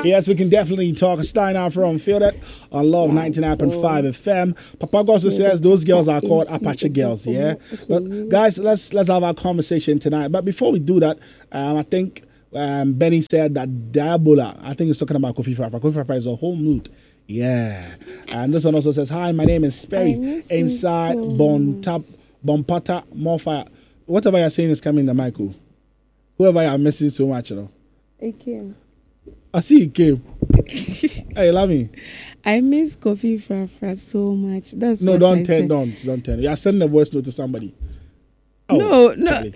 Yes, we can definitely talk. Starting out from Feel That on Love 99.5 FM. Papa also says those girls are called Apache girls, yeah? But guys, let's have our conversation tonight. But before we do that, I think Benny said that Diabola, I think he's talking about Kofi Fafa. Kofi Fafa is a whole mood. Yeah. And this one also says, hi, my name is Sperry. Inside Bompata Morfire. Whatever you're saying is coming in the mic. Whoever you're missing so much, you know. It came. I see it came. Hey, love me. I miss Kofi Fafa so much. That's no, what don't I tell, said. don't tell. You're sending a voice note to somebody. No.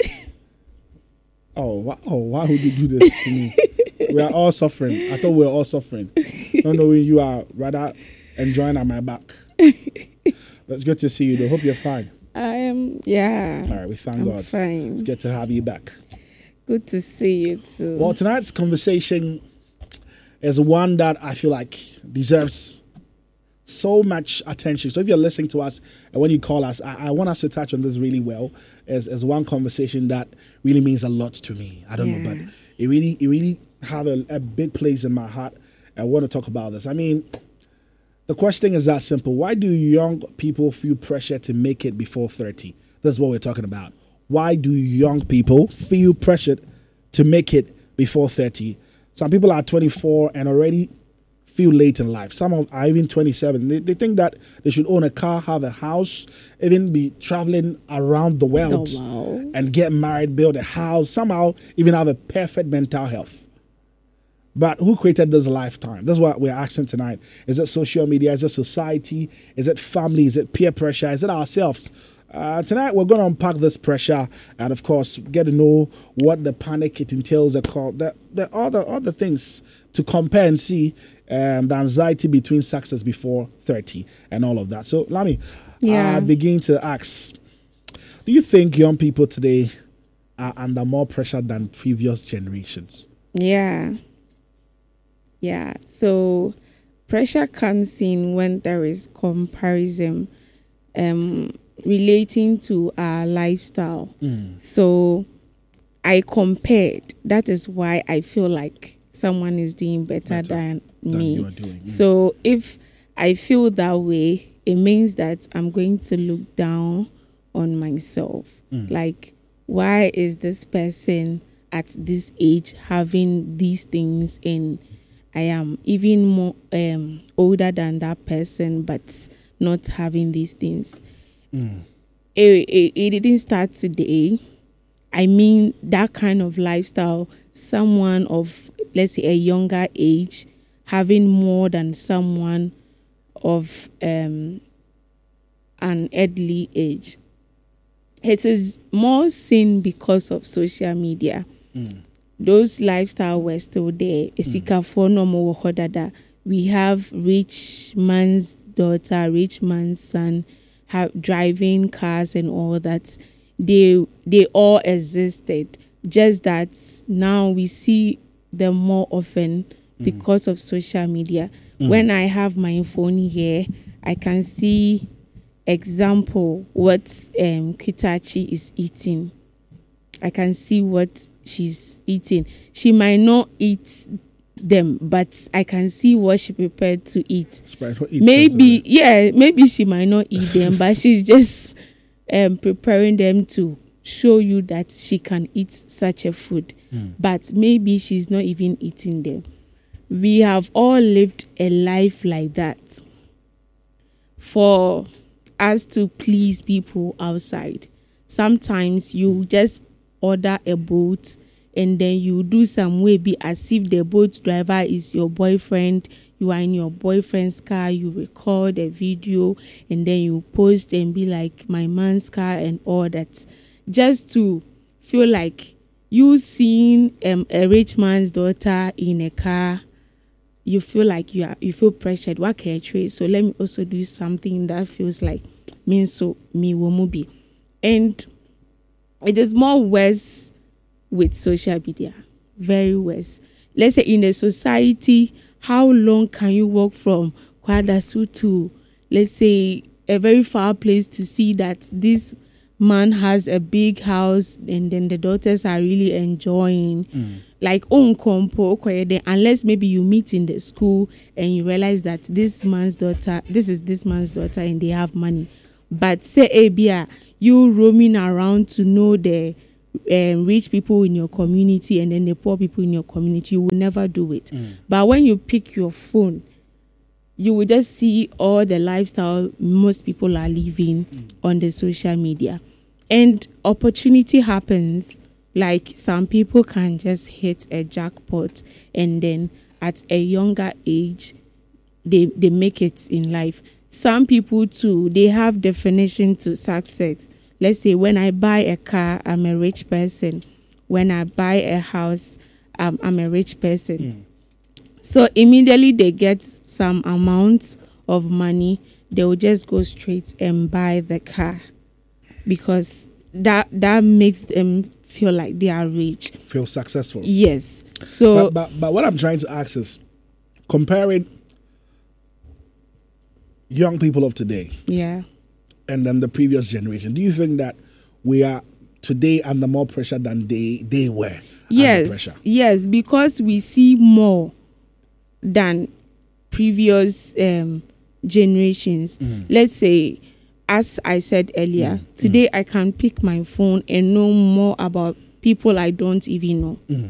Why would you do this to me? We are all suffering. I thought we were all suffering. Not knowing you are rather enjoying at my back. It's good to see you, though. Hope you're fine. I am, yeah. All right, we thank I'm God. fine. It's good to have you back. Good to see you too. Well, tonight's conversation is one that I feel like deserves so much attention. So if you're listening to us and when you call us, I want us to touch on this really well as one conversation that really means a lot to me. I don't know, but it really have a big place in my heart. I want to talk about this. I mean, the question is that simple. Why do young people feel pressure to make it before 30? That's what we're talking about. Why do young people feel pressured to make it before 30? Some people are 24 and already feel late in life. Some are even 27. They think that they should own a car, have a house, even be traveling around the world and get married, build a house, somehow even have a perfect mental health. But who created this lifetime? That's what we're asking tonight. Is it social media? Is it society? Is it family? Is it peer pressure? Is it ourselves? Tonight we're going to unpack this pressure and, of course, get to know what the panic it entails, the other things to compare and see the anxiety between success before 30 and all of that. So, Lami, begin to ask, do you think young people today are under more pressure than previous generations? Yeah. So, pressure comes in when there is comparison relating to our lifestyle. So I compared. That is why I feel like someone is doing better than me. You are doing. So if I feel that way, it means that I'm going to look down on myself. Like, why is this person at this age having these things and I am even more older than that person but not having these things? It didn't start today. I mean, that kind of lifestyle, someone of, let's say, a younger age having more than someone of an elderly age. It is more seen because of social media. Those lifestyle were still there. We have rich man's daughter, rich man's son, driving cars and all that. They all existed. Just that now we see them more often because of social media. When I have my phone here, I can see example what Kitachi is eating. I can see what she's eating. She might not eat them, but I can see what she prepared to eat. Maybe she might not eat them, but she's just preparing them to show you that she can eat such a food. But maybe she's not even eating them. We have all lived a life like that for us to please people outside. Sometimes you just order a boat and then you do some way be as if the boat driver is your boyfriend. You are in your boyfriend's car, you record a video and then you post and be like, my man's car and all that. Just to feel like you seeing a rich man's daughter in a car, you feel like you feel pressured. What can I trade? So let me also do something that feels like me so me womubi. And it is more worse with social media. Very worse. Let's say in a society, how long can you walk from Kwadasu to, let's say, a very far place to see that this man has a big house and then the daughters are really enjoying. Like unless maybe you meet in the school and you realize that this is this man's daughter and they have money. But say Abia, you roaming around to know the rich people in your community and then the poor people in your community, you will never do it. But when you pick your phone, you will just see all the lifestyle most people are living on the social media. And opportunity happens, like some people can just hit a jackpot and then at a younger age, they make it in life. Some people too, they have definition to success. Let's say when I buy a car, I'm a rich person. When I buy a house, I'm a rich person. So immediately they get some amount of money, they will just go straight and buy the car because that makes them feel like they are rich. Feel successful. Yes. So, but what I'm trying to ask is, comparing young people of today, and then the previous generation, do you think that we are today under more pressure than they were? Yes, because we see more than previous generations. Let's say, as I said earlier, today I can pick my phone and know more about people I don't even know.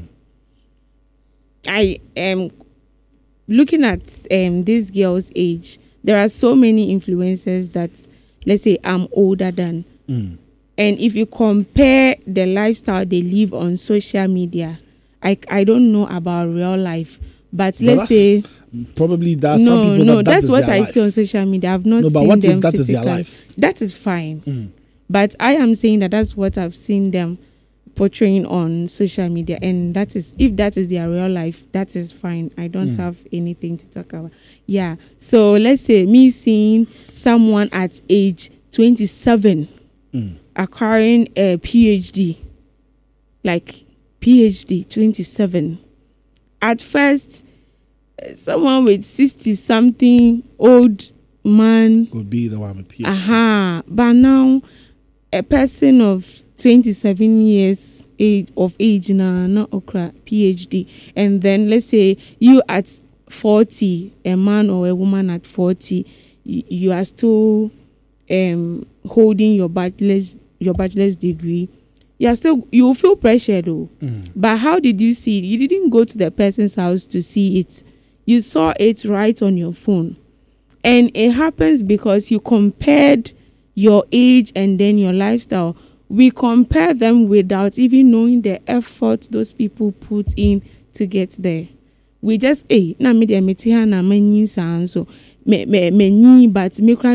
I am looking at this girl's age. There are so many influencers that, let's say, I'm older than. And if you compare the lifestyle they live on social media, I don't know about real life. But let's say probably that's some people that's what I life. See on social media. I've not seen but them that physically. Is their life? That is fine. But I am saying that's what I've seen them portraying on social media, and that is, if that is their real life, that is fine. I don't have anything to talk about. Yeah. So let's say me seeing someone at age 27 acquiring a PhD, like PhD 27. At first, someone with 60-something old man would be the one with PhD. But now, a person of 27 years of age now, not okra PhD, and then let's say you at 40, a man or a woman at 40, you are still holding your bachelor's degree. You will feel pressure though. But how did you see it? You didn't go to the person's house to see it. You saw it right on your phone. And it happens because you compared your age and then your lifestyle. We compare them without even knowing the effort those people put in to get there. We just, na me de metiha na manyi sanso. But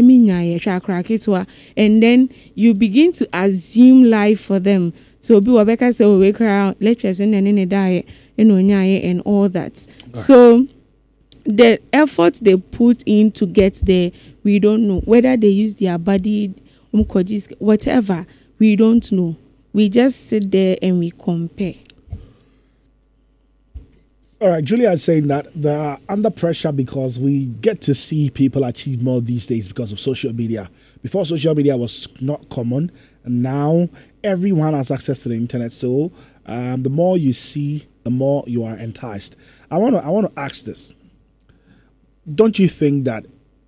and then you begin to assume life for them. So be wabeka say we cry lectures and die and all that. Right. So the effort they put in to get there, we don't know whether they use their body, whatever. We don't know. We just sit there and we compare. All right, Julia is saying that they are under pressure because we get to see people achieve more these days because of social media. Before, social media was not common, and now everyone has access to the internet. So the more you see, the more you are enticed. I want to ask this. Don't you think that?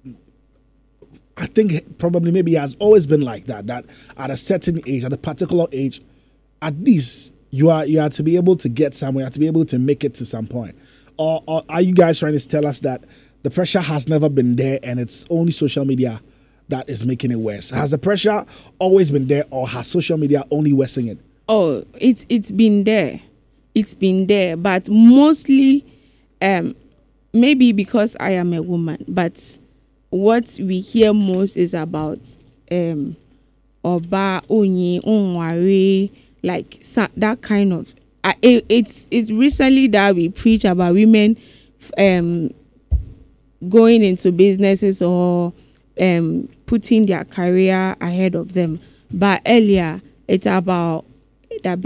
I think probably maybe it has always been like that. That at a certain age, at a particular age, at least. You are to be able to get somewhere, you are to be able to make it to some point. Or are you guys trying to tell us that the pressure has never been there and it's only social media that is making it worse? Has the pressure always been there, or has social media only worsened it? Oh, it's been there. It's been there, but mostly maybe because I am a woman, but what we hear most is about Oba Onyi Onware, like that kind of it's recently that we preach about women going into businesses or putting their career ahead of them. But earlier it's about and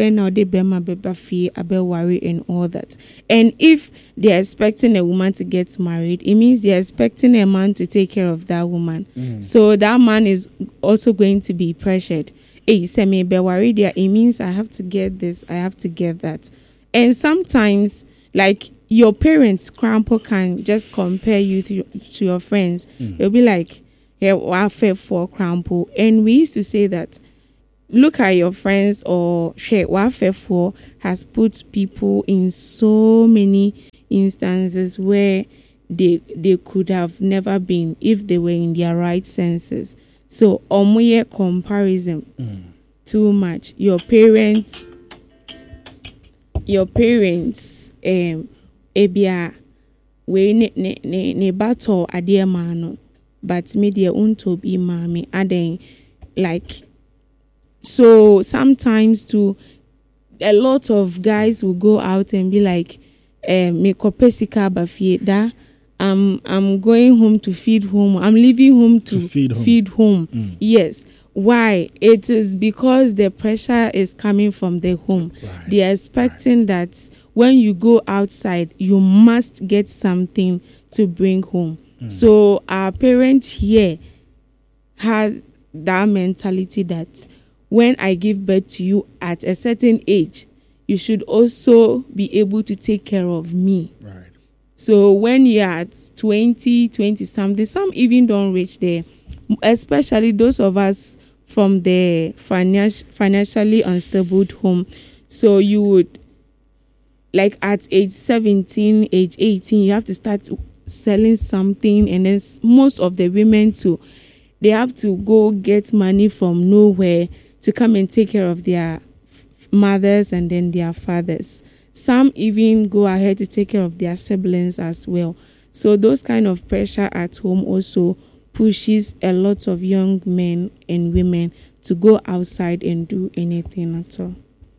all that. And if they're expecting a woman to get married, it means they're expecting a man to take care of that woman. So that man is also going to be pressured. hey, say me be worried, it means I have to get this, I have to get that. And sometimes, like, your parents, grandpa, can just compare you to your friends. They'll be like, hey, I fed for grandpa. And we used to say that, look at your friends, or share what for has put people in so many instances where they could have never been if they were in their right senses. So omoye comparison too much. Your parents ebia we ne battle ade ma no, but media unto be mami aden, like. So sometimes too, a lot of guys will go out and be like, me kopesika bafie da, I'm going home to feed home. I'm leaving home to feed home. Yes. Why? It is because the pressure is coming from the home. Right. They are expecting that when you go outside, you must get something to bring home. So our parents here has that mentality that when I give birth to you at a certain age, you should also be able to take care of me. Right. So when you're at 20 something, some even don't reach there, especially those of us from the financially unstable home. So you would, like at age 17, age 18, you have to start selling something. And then most of the women too, they have to go get money from nowhere to come and take care of their mothers and then their fathers. Some even go ahead to take care of their siblings as well. So those kind of pressure at home also pushes a lot of young men and women to go outside and do anything at all.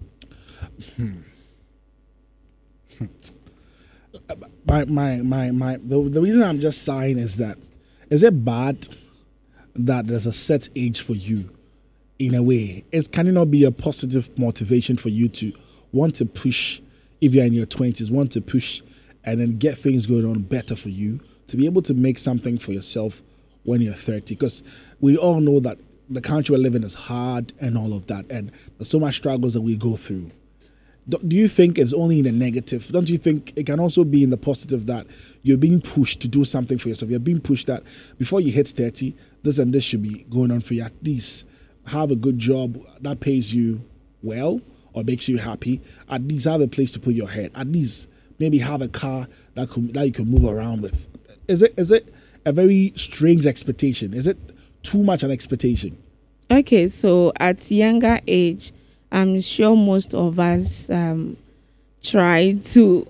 The reason I'm just sighing is that, is it bad that there's a set age for you? In a way, can it not be a positive motivation for you to want to push, if you're in your 20s, want to push and then get things going on better for you, to be able to make something for yourself when you're 30? Because we all know that the country we're living is hard and all of that, and there's so much struggles that we go through. Do you think it's only in the negative? Don't you think it can also be in the positive that you're being pushed to do something for yourself? You're being pushed that before you hit 30, this and this should be going on for you. At least have a good job that pays you well or makes you happy. At least have a place to put your head. At least maybe have a car that you can move around with. Is it a very strange expectation? Is it too much an expectation? Okay, so at younger age, I'm sure most of us try to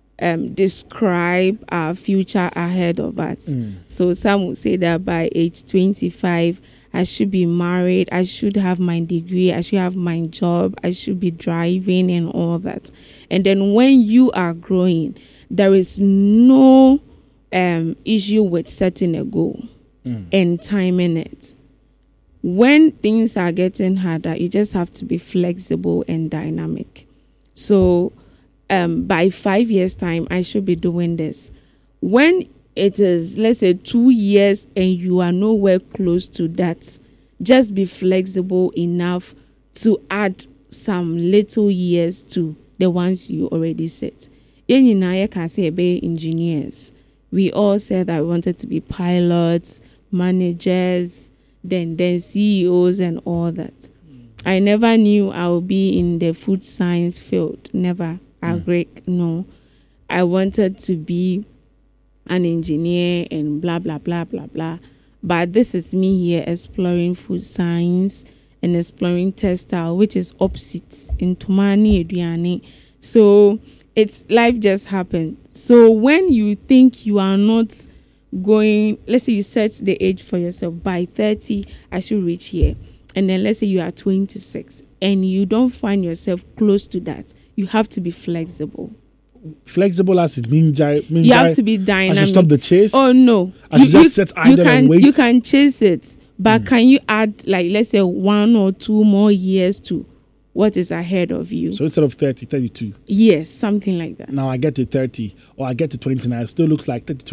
describe our future ahead of us. So some would say that by age 25, I should be married, I should have my degree, I should have my job, I should be driving and all that. And then when you are growing, there is no issue with setting a goal and timing it. When things are getting harder, you just have to be flexible and dynamic. So by 5 years' time, I should be doing this. When it is, let's say, 2 years and you are nowhere close to that, just be flexible enough to add some little years to the ones you already set. I can say be engineers. We all said that we wanted to be pilots, managers, then CEOs and all that. I never knew I would be in the food science field. Never. Agric, no. I wanted to be an engineer and blah, blah, blah, blah, blah. But this is me here exploring food science and exploring textile, which is opposites in Tumani Eduane. So it's life just happened. So when you think you are not going, let's say you set the age for yourself, by 30, I should reach here. And then let's say you are 26 and you don't find yourself close to that. You have to be flexible. Flexible as it means you have to be dynamic. I should stop the chase? Oh, no. I should just set idle and wait? You can chase it, but can you add, like, let's say 1 or 2 more years to what is ahead of you? So instead of 30, 32? Yes, something like that. Now I get to 30 or I get to 29. It still looks like 32.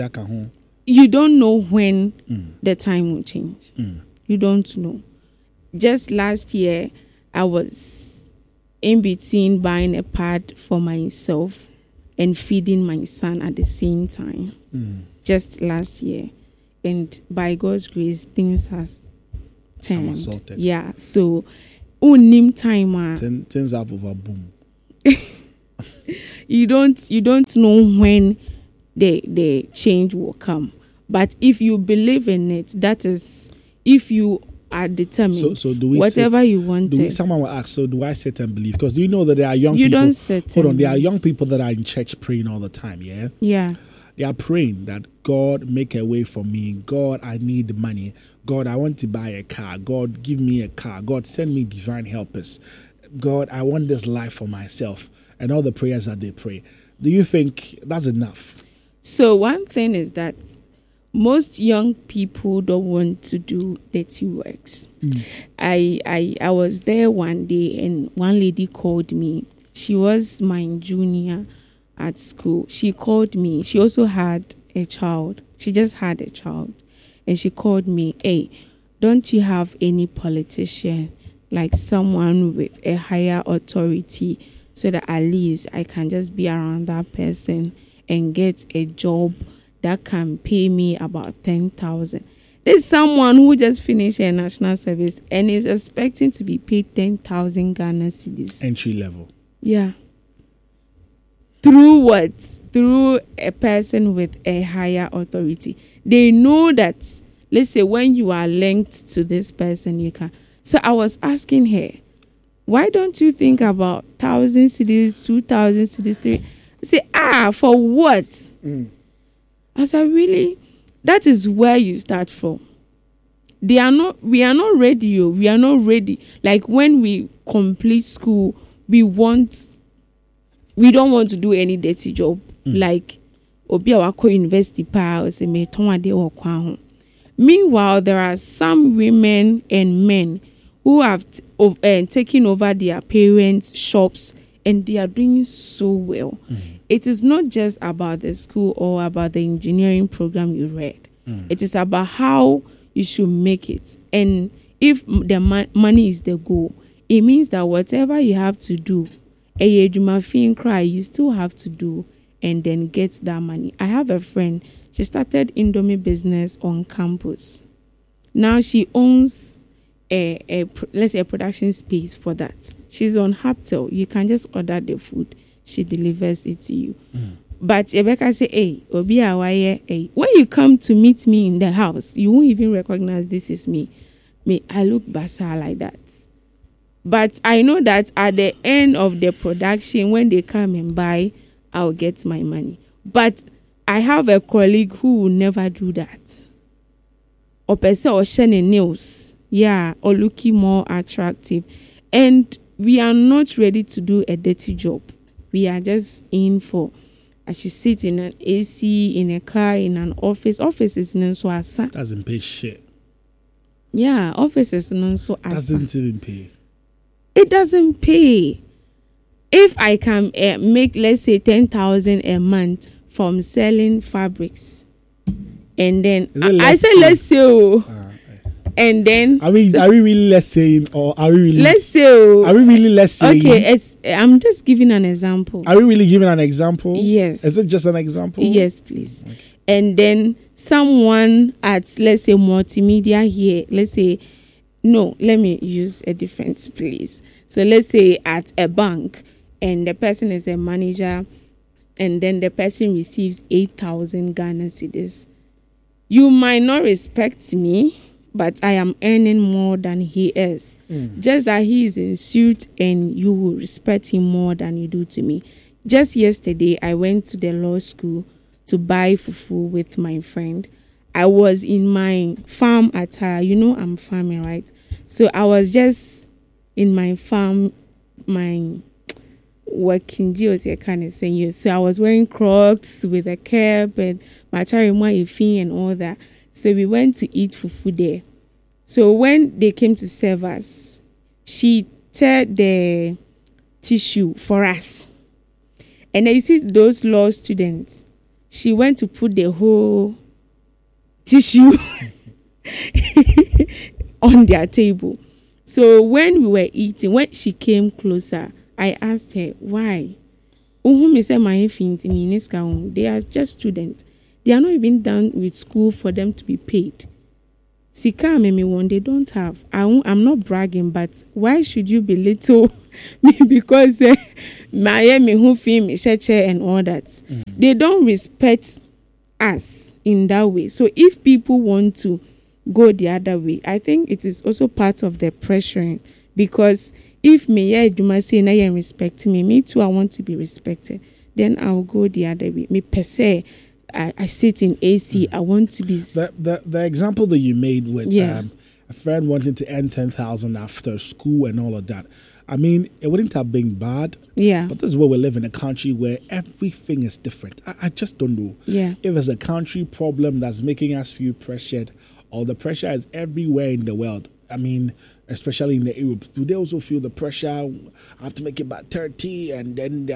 You don't know when the time will change. You don't know. just last year, I was in between buying a pad for myself and feeding my son at the same time. Just last year. And by God's grace, things has turned. Somersaulted. Yeah. So, unim time. Things have over boom. You don't know when the change will come. But if you believe in it, that is, if you are determined, So do we whatever sit, you want. someone will ask, so do I sit and believe? Because do you know that there are young You people? don't sit. Hold on, and there are believe. young people that are in church praying all the time, yeah? Yeah. They are praying that God make a way for me. God, I need money. God, I want to buy a car. God, give me a car. God, send me divine helpers. God, I want this life for myself. And all the prayers that they pray. Do you think that's enough? So one thing is that most young people don't want to do dirty works. I was there one day and one lady called me. She was my junior at school. She called me. She also had a child. She just had a child. And she called me, hey, don't you have any politician, like someone with a higher authority, so that at least I can just be around that person and get a job that can pay me about 10,000. There's someone who just finished a national service and is expecting to be paid 10,000 Ghana cedis. Entry level. Yeah. Through what? Through a person with a higher authority. They know that, let's say, when you are linked to this person, you can. So I was asking her, why don't you think about 1,000 cedis, 2,000 cedis, 3? I say, for what? I said, really? That is where you start from. We are not ready. We are not ready. Like when we complete school, we don't want to do any dirty job. Like obi awako university pa or say me ton ade wo kwan ho. Meanwhile, there are some women and men who have taken over their parents' shops and they are doing so well. It is not just about the school or about the engineering program you read. It is about how you should make it. And if the money is the goal, it means that whatever you have to do, you still have to do and then get that money. I have a friend, she started Indomie business on campus. Now she owns a production space for that. She's on Haptel. You can just order the food. She delivers it to you. But Rebecca say, hey, Obi Awaye, hey. When you come to meet me in the house, you won't even recognize this is me. I look basar like that. But I know that at the end of the production, when they come and buy, I'll get my money. But I have a colleague who will never do that. Or person or shining nails. Yeah, or looking more attractive. And we are not ready to do a dirty job. We are just in for, I should sit in an AC, in a car, in an office. Office is not so asa. Doesn't pay shit. Yeah, office is not so asa. Doesn't even pay. It doesn't pay. If I can make, let's say, 10,000 a month from selling fabrics, and then I say, let's say, and then are we really less saying, or are we really let's say, are we really less saying? Okay, I'm just giving an example. Are we really giving an example? Yes. Is it just an example? Yes, please. Okay. And then someone at, let's say, multimedia here, let's say, no, let me use a different place. So let's say at a bank, and the person is a manager, and then the person receives 8,000 Ghana cedis. You might not respect me, but I am earning more than he is. Just that he is in suit and you will respect him more than you do to me. Just yesterday, I went to the law school to buy fufu with my friend. I was in my farm attire. You know I'm farming, right? So I was just in my farm, my working deals, I kind of saying. So I was wearing Crocs with a cap and my charimo and all that. So we went to eat fufu there. So when they came to serve us, she teared the tissue for us. And then you see those law students, she went to put the whole tissue on their table. So when we were eating, when she came closer, I asked her, why? They are just students. They are not even done with school for them to be paid. Sika me one they don't have. I'm not bragging, but why should you belittle me because Miami who film and all that? They don't respect us in that way. So if people want to go the other way, I think it is also part of the pressuring, because if me do say na you respect me too, I want to be respected, then I'll go the other way. Me per se, I sit in AC. I want to be. The example that you made with a friend wanting to earn 10,000 after school and all of that. I mean, it wouldn't have been bad. Yeah. But this is where we live in a country where everything is different. I just don't know. Yeah. If there's a country problem that's making us feel pressured, or the pressure is everywhere in the world. I mean, especially in the Europe, do they also feel the pressure? I have to make it by 30, and then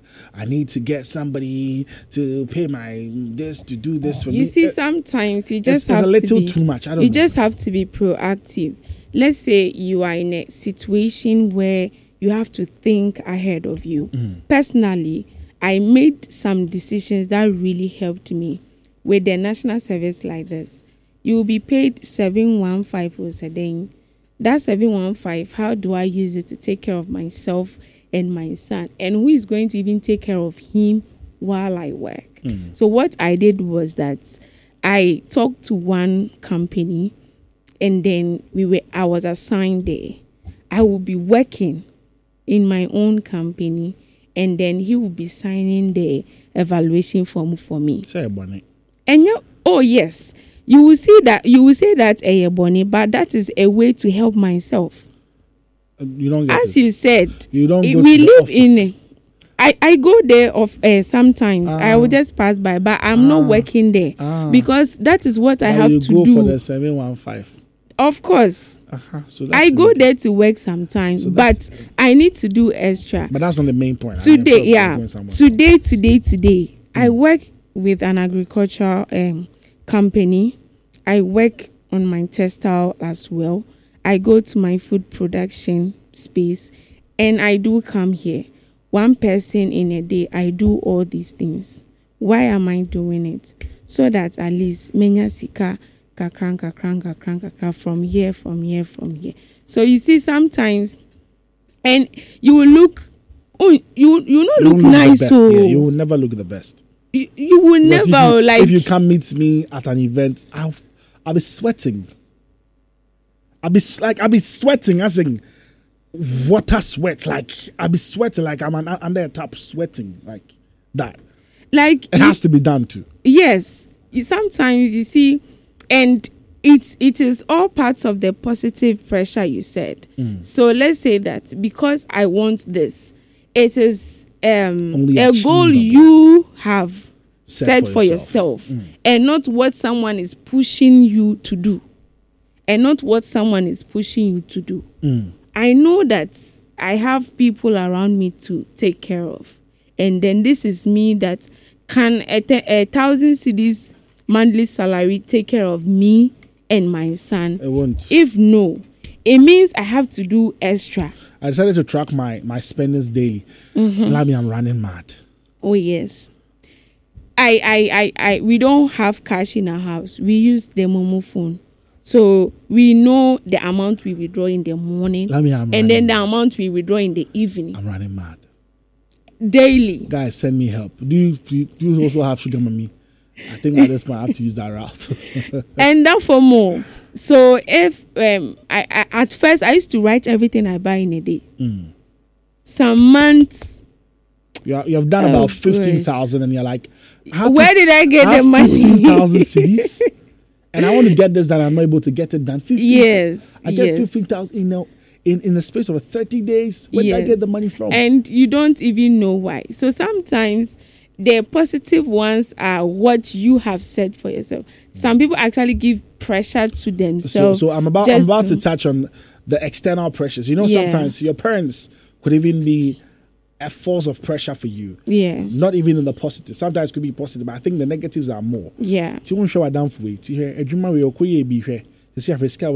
I need to get somebody to pay my this to do this for me. You see, sometimes you just have a little to be, too much. I don't know. You just have to be proactive. Let's say you are in a situation where you have to think ahead of you. Personally, I made some decisions that really helped me with the national service like this. You will be paid 715 a day. That 715, how do I use it to take care of myself and my son? And who is going to even take care of him while I work? So what I did was that I talked to one company, and then I was assigned there. I will be working in my own company, and then he will be signing the evaluation form for me. Say Bonnie. And yes. You will say that a Bonnie, but that is a way to help myself. You don't get as it. You said. You don't. Go we to live the office. I go there sometimes. I will just pass by, but I'm not working there because that is what I have to do. You go for the 715. Of course. So I go there to work sometimes, but I need to do extra. But that's not the main point. Today, I work with an agricultural company. I work on my textile as well. I go to my food production space, and I do come here. One person in a day, I do all these things. Why am I doing it? So that at least menya sika kakran from here. So you see sometimes, and you will look, you not look nice. So you will never look the best. You will because never if you come meet me at an event, I'll be sweating. I'll be sweating as in water sweat. Like I'll be sweating like I'm under a tap sweating like that. Like it has to be done too. Yes, sometimes you see, and it is all parts of the positive pressure you said. So let's say that because I want this, it is a goal you have set for yourself. And not what someone is pushing you to do. I know that I have people around me to take care of. And then this is me that can 1,000 cedis monthly salary take care of me and my son. It won't. If no, it means I have to do extra. I decided to track my spendings daily. I'm running mad. Oh yes. We don't have cash in our house. We use the Momo phone. So we know the amount we withdraw in the morning and then the amount we withdraw in the evening. I'm running mad. Daily. Guys, send me help. Do you also have sugar mommy? I think at this point I have to use that route. And that for more. So if I at first I used to write everything I buy in a day. Some months you have done about 15,000 and you're like, where did I get the money? 15,000 CDs. And I want to get this done. I'm not able to get it done. Yes. I get 15,000 in the space of 30 days. Where did I get the money from? And you don't even know why. So sometimes the positive ones are what you have said for yourself. Some people actually give pressure to themselves. So I'm about to touch on the external pressures. Sometimes your parents could even be a force of pressure for you. Yeah. Not even in the positive. Sometimes it could be positive, but I think the negatives are more. Yeah.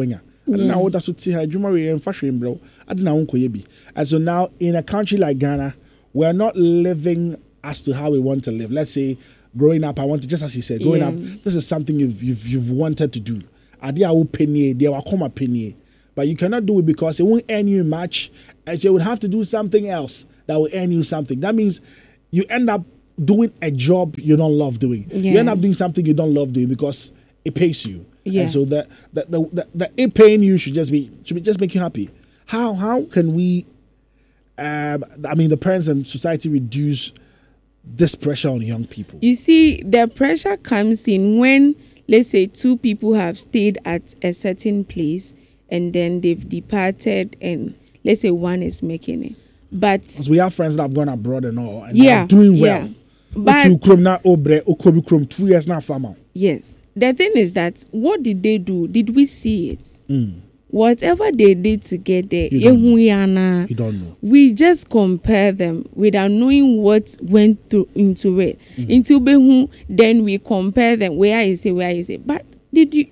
I don't know what that's what her jewelry and fashion, bro. I don't know be. And so now in a country like Ghana, we're not living as to how we want to live. Let's say growing up, I want to, just as you said, growing up, this is something you've wanted to do. Idea will penny, they will come a penny. But you cannot do it because it won't earn you much, and so you would have to do something else that will earn you something. That means you end up doing a job you don't love doing. Yeah. You end up doing something you don't love doing because it pays you. Yeah. And so the it paying you should just make you happy. How can we the parents and society reduce this pressure on young people? You see, the pressure comes in when, let's say, two people have stayed at a certain place and then they've departed, and let's say one is making it. But as we have friends that have gone abroad and all, and they're doing well. Yeah. But 2 years now, farmer. Yes. The thing is that, what did they do? Did we see it? Whatever they did to get there, you don't know. We just compare them without knowing what went into it. Then we compare them. Where is it? But did you?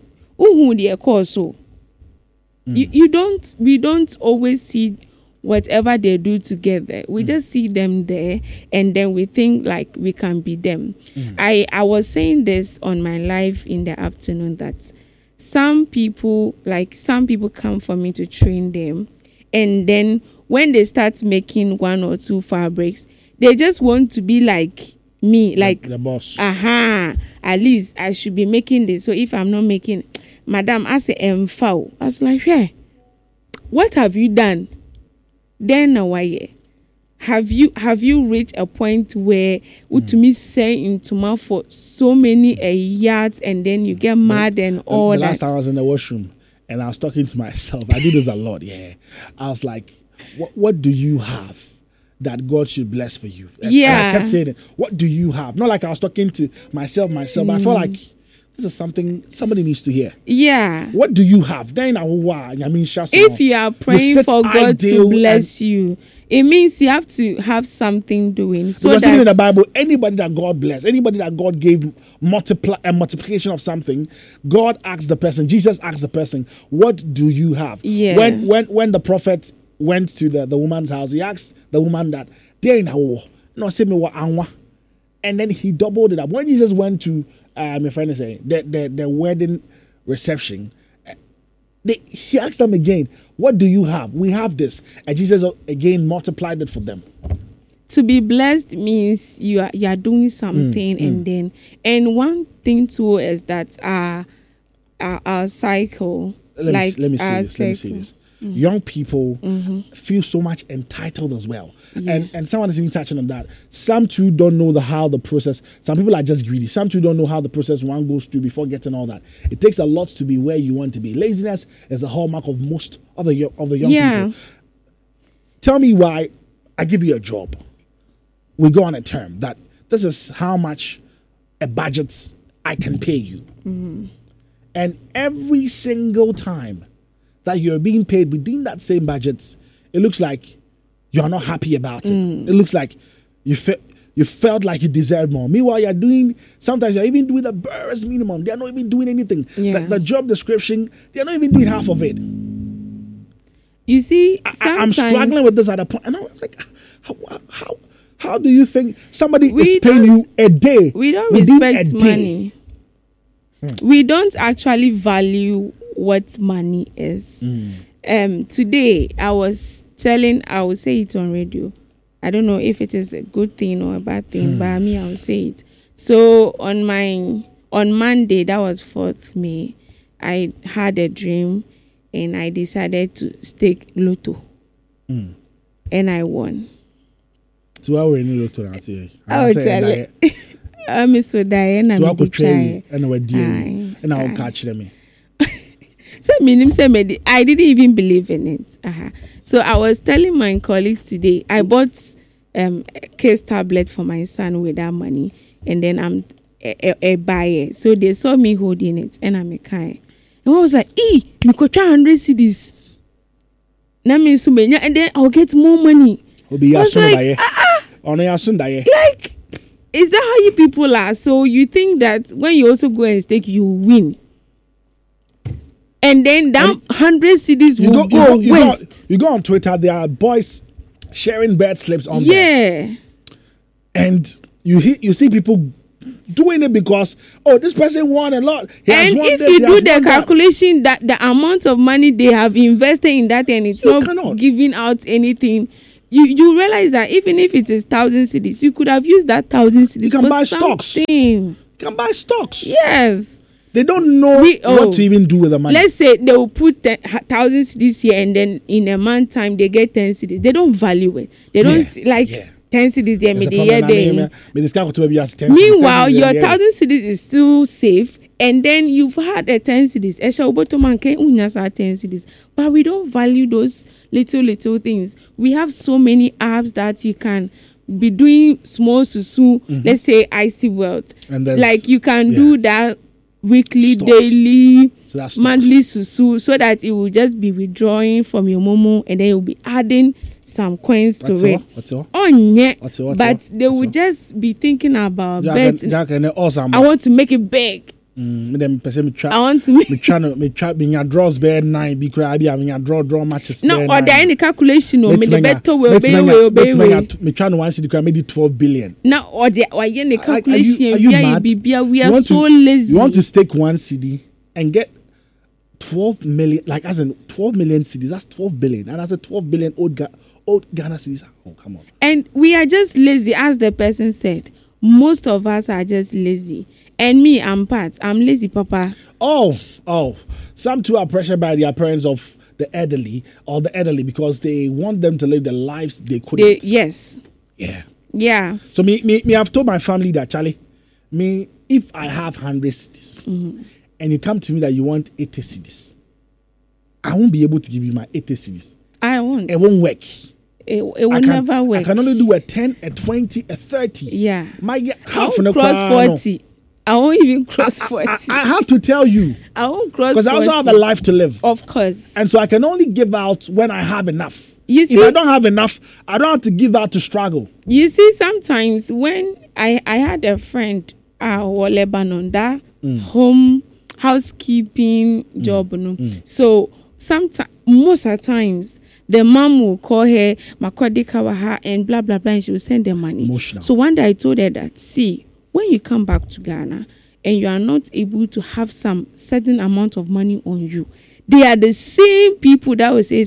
We don't always see whatever they do together. We just see them there, and then we think like we can be them. I was saying this on my live in the afternoon that some people come for me to train them, and then when they start making 1 or 2 fabrics, they just want to be like me, like the boss. At least I should be making this. So if I'm not making, Madam, I say foul. I was like, yeah, what have you done? Then why? Have you reached a point where utumi say into mouth for so many yards, and then you get mad and all that? The last time I was in the washroom and I was talking to myself, I do this a lot. Yeah, I was like, what do you have that God should bless for you? Yeah, and I kept saying it. What do you have? Not like I was talking to myself, but I felt like this is something somebody needs to hear. Yeah. What do you have? If you are praying for God to bless you, it means you have to have something doing. So because even in the Bible, anybody that God blessed, anybody that God gave a multiplication of something, God asked the person, Jesus asked the person, what do you have? Yeah. When the prophet went to the woman's house, he asked the woman that, and then he doubled it up. When Jesus went to my friend is saying the wedding reception, he asked them again, what do you have? We have this. And Jesus again multiplied it for them. To be blessed means you are doing something, and one thing too is that our cycle, let me say this. Young people feel so much entitled as well. Yeah. And someone is even touching on that. Some too don't know how the process, some people are just greedy. Some too don't know how the process one goes through before getting all that. It takes a lot to be where you want to be. Laziness is a hallmark of most of the young people. Tell me why I give you a job. We go on a term that this is how much a budget I can pay you. And every single time that you're being paid within that same budget, it looks like you're not happy about it. It looks like you felt like you deserved more. Meanwhile, sometimes you're even doing the barest minimum. They're not even doing anything. Yeah. The job description, they're not even doing half of it. You see, I'm struggling with this at a point. And I'm like, how do you think somebody is paying you a day? We don't respect money. We don't actually value what money is. Today I will say it on radio. I don't know if it is a good thing or a bad thing, but me, I will say it. So on Monday, that was 4th May, I had a dream and I decided to stake Lotto. And I won. So why were you Lotto now? I will tell it. I'm so dying. So I could train and I will catch them. I didn't even believe in it. So I was telling my colleagues today, I bought a case tablet for my son with that money, and then I'm a buyer. So they saw me holding it, and I'm a kind. And I was like, me could try 100 cedis. And then I'll get more money. I was like, like, is that how you people are? So you think that when you also go and stake, you win? And then that 100 cedis will go waste. You go on Twitter, there are boys sharing bad slips on there. Yeah. And you see people doing it because this person won a lot. And if you do the calculation that the amount of money they have invested in that and it's not giving out anything, you realize that even if it is 1,000 cedis, you could have used that 1,000 cedis. You can buy stocks. You can buy stocks. Yes. They don't know what to even do with the money. Let's say they will put 1,000 cedis here and then in a month time they get 10 cedis. They don't value it. They don't 10 cedis there. Meanwhile, your 1,000 cedis is still safe, and then you've had a 10 cedis. 10 cedis. But we don't value those little things. We have so many apps that you can be doing small susu. Let's say IC Wealth. Like you can do that weekly, daily, monthly susu, so that it will just be withdrawing from your momo, and then you'll be adding some coins to it. But they will just be thinking about bets. I want to make it big. I want to make draws bad 9 because I draw matches. No, or there any calculation or me better will be me trying to once the made 12 billion. Now or the any calculation we are so lazy. You want to stake 1 CD and get 12 million, like as in 12 million cedis, that's 12 billion, and that's a 12 billion old Ghana cedis. Oh, come on. And we are just lazy, as the person said. Most of us are just lazy. And me, I'm Pat. I'm lazy, Papa. Oh. Some too are pressured by their parents of the elderly because they want them to live the lives they couldn't. Yes. Yeah. So me, I've told my family that, Charlie, if I have 100 cedis and you come to me that you want 80 cedis, I won't be able to give you my 80 cedis. I won't. It won't work. It will never work. I can only do a 10, a 20, a 30. Yeah. My half I won't cross 40. I won't even cross 40. I have to tell you. I won't cross 40. Because I also have a life to live. Of course. And so I can only give out when I have enough. You see, if I don't have enough, I don't have to give out to struggle. You see, sometimes when I had a friend or Lebanon, that home housekeeping job. So sometimes, most of the times, the mom will call her Makodi Kawaha and blah blah blah, and she will send them money. Emotional. So one day I told her that, see, when you come back to Ghana and you are not able to have some certain amount of money on you, they are the same people that will say,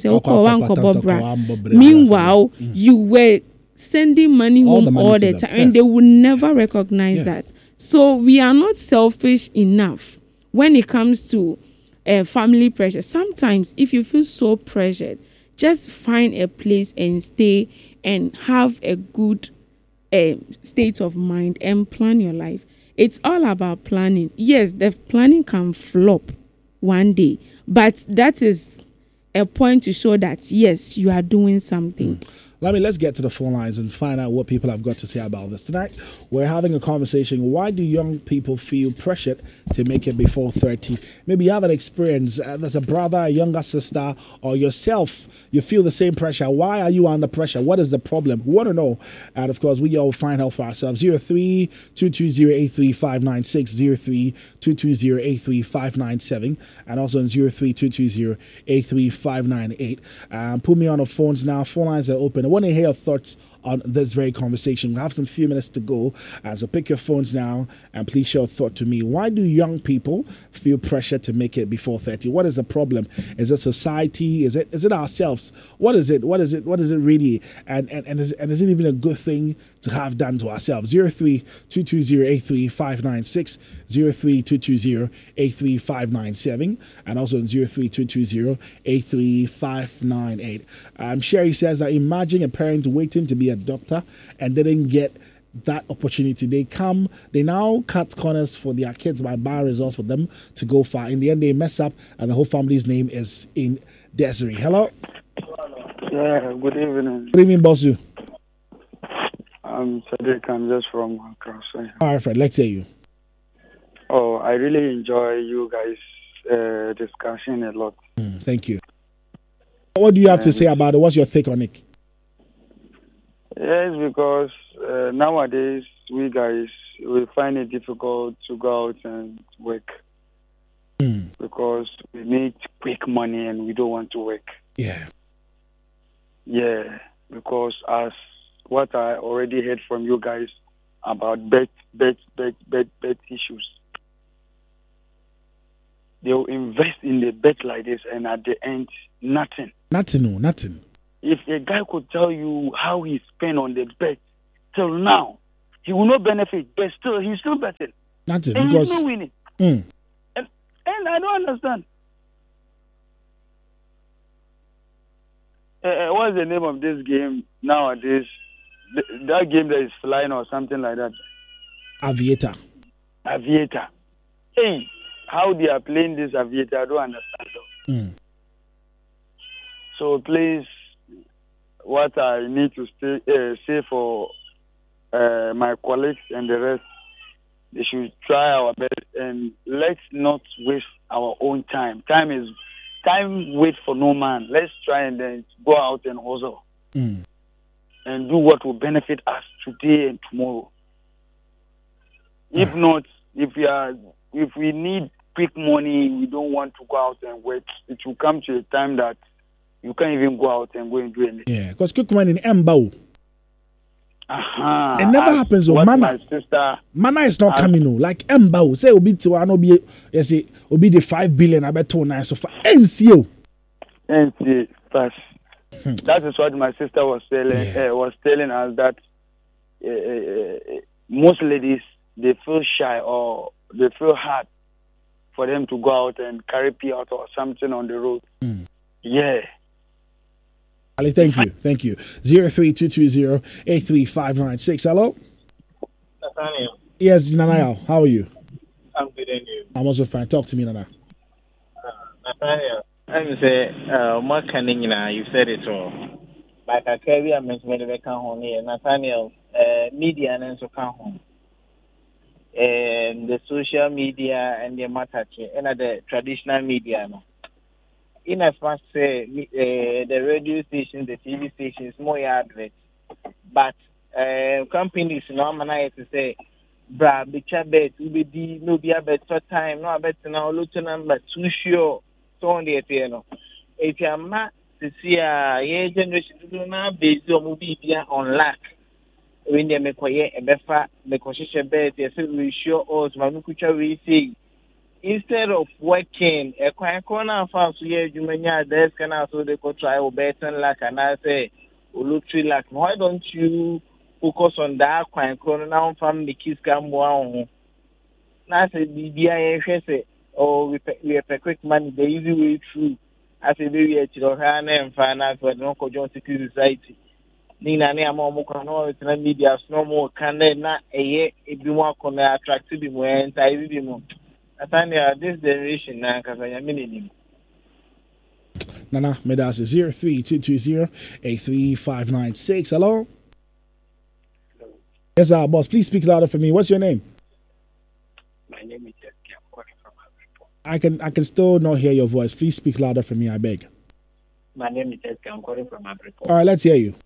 meanwhile, you were sending money home all the time, and they will never recognize that. So we are not selfish enough when it comes to family pressure. Sometimes if you feel so pressured, just find a place and stay and have a good state of mind and plan your life. It's all about planning. Yes, the planning can flop one day, but that is a point to show that, yes, you are doing something. Let's get to the phone lines and find out what people have got to say about this. Tonight, we're having a conversation. Why do young people feel pressured to make it before 30? Maybe you have an experience. There's a brother, a younger sister, or yourself. You feel the same pressure. Why are you under pressure? What is the problem? We want to know. And, of course, we all find out for ourselves. 03-220-83596, 03-220-83597, and also on 03-220-83598. Put me on the phones now. Phone lines are open. I want to hear your thoughts on this very conversation. We have some few minutes to go, so pick your phones now and please share a thought to me. Why do young people feel pressure to make it before 30? What is the problem? Is it society? Is it ourselves? What is it? What is it really? And is it even a good thing to have done to ourselves? 03-220-83596, 03-220-83597, and also 03-220-83598. Sherry says that imagine a parent waiting to be a doctor and didn't get that opportunity. They now cut corners for their kids by buying results for them to go far. In the end, they mess up, and the whole family's name is in Desiree. Hello. Yeah. Good evening. Good evening, Bossu. I'm Cedric. I'm just from Accra. All right, Fred. Let's hear you. Oh, I really enjoy you guys' discussion a lot. Thank you. What do you have to say about it? What's your take on it? Yes, because nowadays we find it difficult to go out and work. because we need quick money and we don't want to work. Yeah. Yeah, because as what I already heard from you guys about bet issues, they'll invest in the bet like this, and at the end, nothing. Nothing. If a guy could tell you how he spent on the bet till now, he will not benefit, but still, he's still betting. Nothing, and because he's not winning. And I don't understand. What's the name of this game nowadays? That game that is flying or something like that. Aviator. Hey, how they are playing this Aviator, I don't understand. So please, what I need to say for my colleagues and the rest, they should try our best and let's not waste our own time. Time waits for no man. Let's try and then go out and hustle and do what will benefit us today and tomorrow. If not, if we need quick money, we don't want to go out and work. It will come to a time that you can't even go out and go and do anything. Yeah, because quick money in Mbao. It never happens. Mana is not coming. No, like Mbao say obi to an obi. You say obi the 5 billion. I bet 2.9 so far. NCO. That is what my sister was telling us, that most ladies, they feel shy or they feel hard for them to go out and carry pee out or something on the road. Yeah. Ali, thank you. 03220-83596. Hello? Nathaniel. Yes, Nanayao. How are you? I'm good, and you? I'm also fine. Talk to me, Nana. Nathaniel, I'm say, you said it all. Like I carry a mentioned the can home here. Nathaniel, media and so can home. And the social media and the matter, and the traditional media. No. In as much say the radio stations, the TV stations, more adverts, but companies normally to say, "Bra, bicha bet, ubedi no be a bet for time, no bet now look to number too sure." So on the piano, if you are not to see a generation do not based on movie on lack. When they make a befa, make a bet, they say we show us, Manukucha we see. Instead of working, a quiet corner found to hear you many others can also they could try or better luck, and I say, Ulutri luck. Why don't you focus on that quiet corner now from the kids come wow? Now say BBI say, oh, we have a quick money, the easy way through. I say, baby, it's your hand and finance for the local John Security Society. Nina ne ama mo kwa no na media no mo kan na eye ebi mo akona attractive bi mo enta bi mo atania this generation na kasa ya minini Nana Medas 03220-83596. Hello? Yes, boss. Please speak louder for me. What's your name? My name is Jessica. I'm calling from Abripo. I can still not hear your voice. Please speak louder for me, I beg. My name is Jessica. I'm calling from Abripo. All right, let's hear you.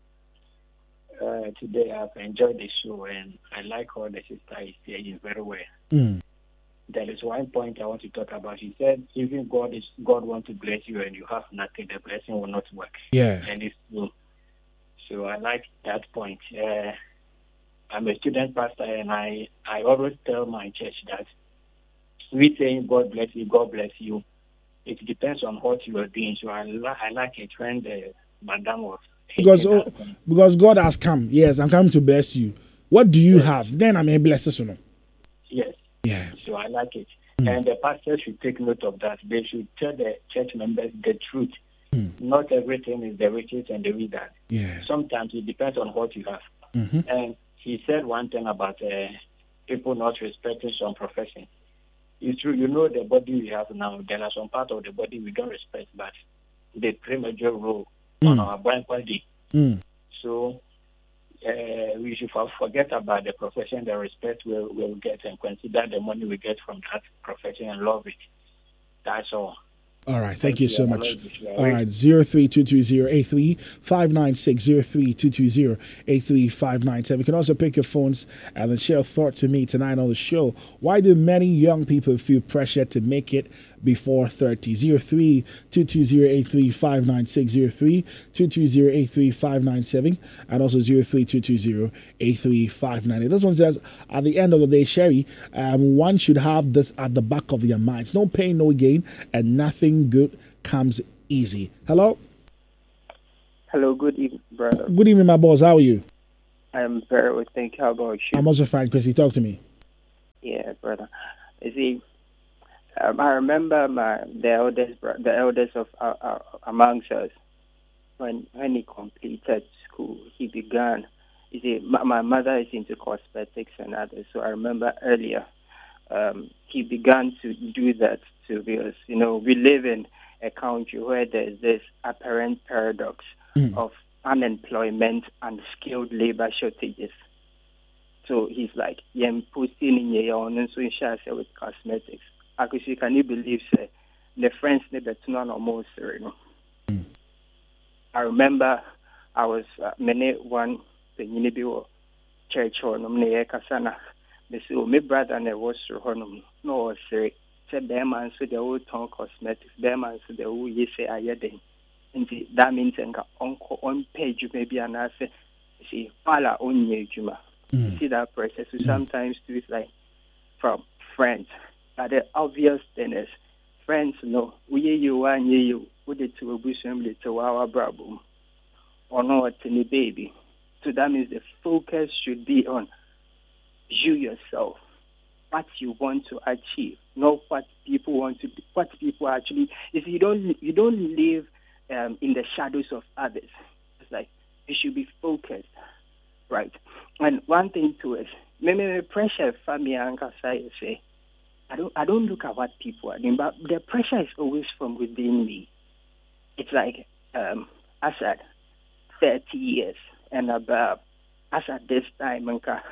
Today I've enjoyed the show and I like all the sister is saying very well. There is one point I want to talk about. He said, even God wants to bless you and you have nothing, the blessing will not work. Yeah. And it's true. So I like that point. I'm a student pastor and I always tell my church that we saying God bless you. It depends on what you are doing. So I like it when the madam was because God has come. Yes, I'm coming to bless you. What do you have? Then I may bless us or no. Yes. Yeah. So I like it. And the pastor should take note of that. They should tell the church members the truth. Not everything is the riches and the wizard. Yeah. Sometimes it depends on what you have. And he said one thing about people not respecting some profession. It's true, you know the body we have now, there are some parts of the body we don't respect, but they play a major role on our blind body. So we should forget about the profession, the respect we'll get, and consider the money we get from that profession and love it. That's all. All right, thank you so much. All right, 03220-83-596, 03220-83-597. You can also pick your phones and then share a thought to me tonight on the show. Why do many young people feel pressure to make it before 30? 03220-83-596, 03220-83-597, and also 03220-83-598. This one says, at the end of the day, Sherry, one should have this at the back of their minds. No pain, no gain, and nothing good comes easy. Hello? Hello, good evening, brother. Good evening, my boss. How are you? I'm very well, thank you. How about you? I'm also fine, Chrissy. Talk to me. Yeah, brother. You see, I remember the elders of amongst us when he completed school. He began. You see, my mother is into cosmetics and others, so I remember earlier he began to do that too, because we live in a country where there's this apparent paradox of unemployment and skilled labor shortages. So he's like, posting in your own with cosmetics. Actually, can you believe the friends never turn on almost, I remember I was one church or kasana. My brother was no say Bearman so the old tongue cosmetics, Bearman so the old say ayedin. And that means on page maybe an answer. See, Pala on Juma. See that process. So sometimes too it's like from friends. But the obvious thing is friends know you with it to a busham to our brabum or not any baby. So that means the focus should be on you yourself, what you want to achieve, not what people want to do, what people actually. If you don't live in the shadows of others, it's like you should be focused, right? And one thing too is, maybe pressure for me and say, I don't look at what people are doing, but the pressure is always from within me. It's like I said, 30 years and above. As at this time,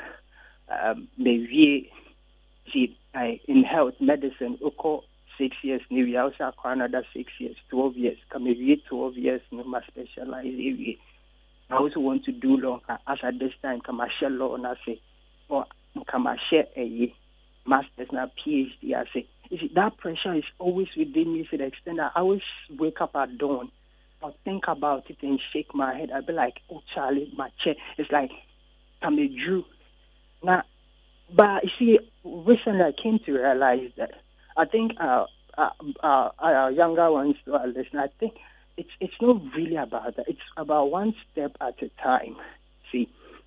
maybe in health medicine, 6 years, maybe also acquire another 6 years, 12 years. Come maybe 12 years, no more specialize area. I also want to do long. As at this time, come share law and I say, or come share a master's and PhD. I say, that pressure is always within me to the extent that I always wake up at dawn. I'll think about it and shake my head. I'll be like, oh, Charlie, my chair. It's like, I'm a Jew. Now, but you see, recently I came to realize that I think our younger ones who are listening, I think it's not really about that. It's about one step at a time. See,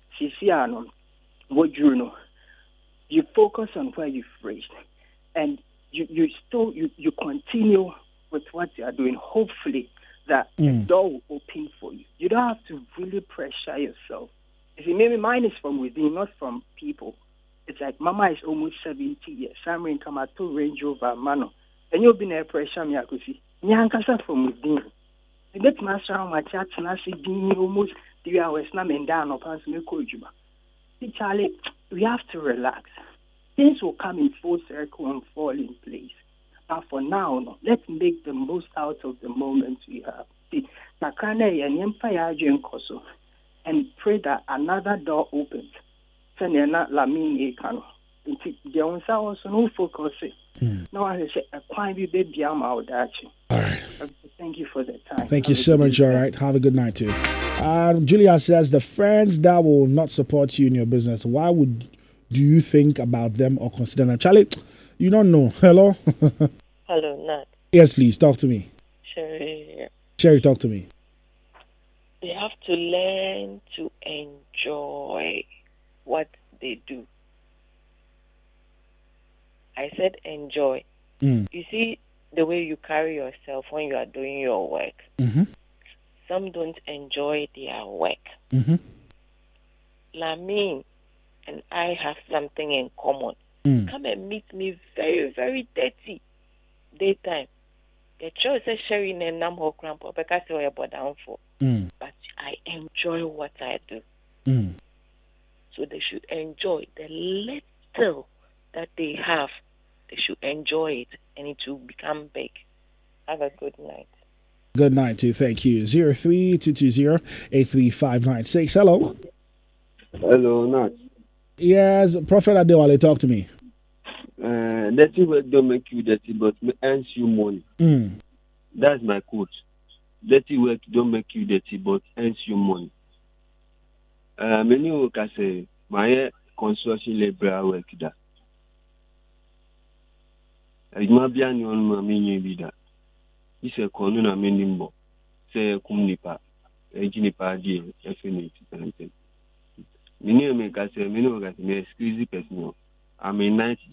what you focus on where you've reached, and you continue with what you are doing. Hopefully, that the door will open for you. You don't have to really pressure yourself. You see, maybe mine is from within, not from people. It's like Mama is almost 70 years. Samrin come at to Range Rover Mano. And you'll be near pressure me akusi. Nyankasa from within. You get my sound my chat and I see being almost 3 hours na men down or pants me kojuba. See Charlie, we have to relax. Things will come in full circle and fall in place. But for now, let's make the most out of the moment we have. See, Takane and Empire Koso, and pray that another door opens. Send not Lamine Ekano. The onsa also no focus. No, I say a quite baby am out that. All right. Thank you for the time. Thank you so much. All right. Have a good night too. Julia says the friends that will not support you in your business, why do you think about them or consider them? Charlie, you don't know. Hello? Hello, Nat. Yes, please. Talk to me. Sherry, talk to me. They have to learn to enjoy what they do. I said enjoy. You see the way you carry yourself when you are doing your work. Mm-hmm. Some don't enjoy their work. Mm-hmm. Lamine and I have something in common. Come and meet me very, very dirty daytime. The choice is sharing a number of grandpa because you're down for. But I enjoy what I do. So they should enjoy the little that they have. They should enjoy it, and it will become big. Have a good night. Good night too. Thank you. 03-220-83596. Hello. Hello, Nat. Yes, Prophet Adewale, talk to me. Dirty work don't make you dirty, but earns you money. That's my quote. Dirty work don't make you dirty, but earns you money. Many work I say, my construction labor work that. It might be an on many be that. It's a corner a minimum. Say, Kumnipa, a Jinipa, dear, definitely. Many make us say, many work as me exclusive person. I'm a night